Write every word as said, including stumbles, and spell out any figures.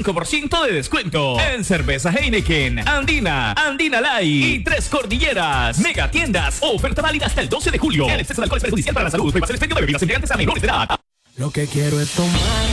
cinco por ciento de descuento en cerveza Heineken, Andina, Andina Light y Tres Cordilleras. Mega tiendas. Oferta válida hasta el doce de julio. El exceso de alcohol es perjudicial para la salud. Prohíbas el expendio de bebidas embriagantes a menores de edad. Lo que quiero es tomar.